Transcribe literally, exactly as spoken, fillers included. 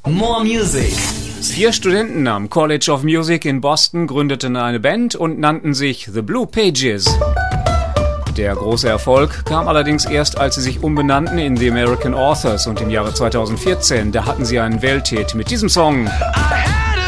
More Music. Vier Studenten am College of Music in Boston gründeten eine Band und nannten sich The Blue Pages. Der große Erfolg kam allerdings erst, als sie sich umbenannten in The American Authors, und im Jahre zweitausendvierzehn, da hatten sie einen Welthit mit diesem Song.